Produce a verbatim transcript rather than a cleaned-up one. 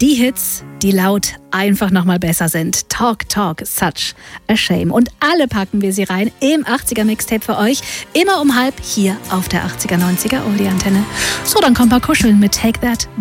Die Hits, die laut einfach nochmal besser sind. Talk, Talk, Such a Shame. Und alle packen wir sie rein im achtziger Mixtape für euch. Immer um halb hier auf der achtziger neunziger Oldie Antenne. So, dann kommt mal kuscheln mit Take That